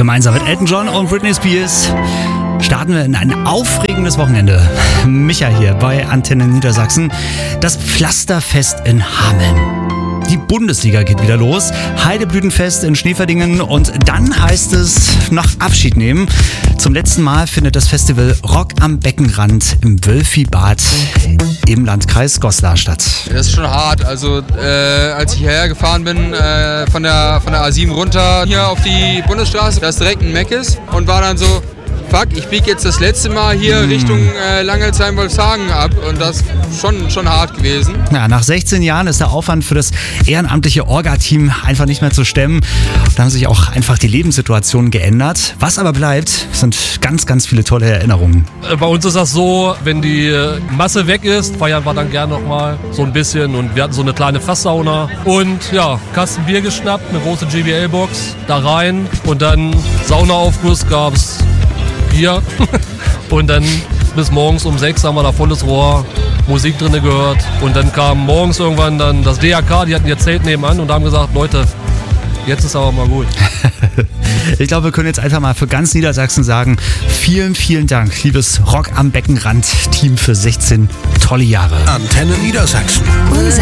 Gemeinsam mit Elton John und Britney Spears starten wir in ein aufregendes Wochenende. Micha hier bei Antenne Niedersachsen. Das Pflasterfest in Hameln. Die Bundesliga geht wieder los. Heideblütenfest in Schneeverdingen und dann heißt es noch Abschied nehmen. Zum letzten Mal findet das Festival Rock am Beckenrand im Wölfibad im Landkreis Goslar statt. Das ist schon hart. Also als ich hierher gefahren bin, von der A7 runter hier auf die Bundesstraße, da ist direkt ein Meckes und war dann so, fuck, ich biege jetzt das letzte Mal hier Richtung Langelsheim-Wolfshagen ab und das ist schon hart gewesen. Ja, nach 16 Jahren ist der Aufwand für das ehrenamtliche Orga-Team einfach nicht mehr zu stemmen. Da haben sich auch einfach die Lebenssituationen geändert. Was aber bleibt, sind ganz, ganz viele tolle Erinnerungen. Bei uns ist das so, wenn die Masse weg ist, feiern wir dann gern nochmal so ein bisschen und wir hatten so eine kleine Fasssauna und ja, Kasten Bier geschnappt, eine große JBL-Box da rein und dann Saunaaufguss gab's Bier und dann bis morgens um 6 haben wir da volles Rohr Musik drin gehört und dann kam morgens irgendwann dann das DAK, die hatten ihr Zelt nebenan und haben gesagt, Leute, jetzt ist aber mal gut. Ich glaube, wir können jetzt einfach mal für ganz Niedersachsen sagen, vielen, vielen Dank, liebes Rock am Beckenrand Team für 16 tolle Jahre. Antenne Niedersachsen. Unser